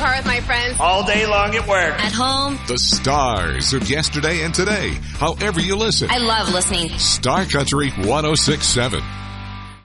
car with my friends. All day long at work. At home. The stars of yesterday and today, however you listen. I love listening. Star Country 106.7.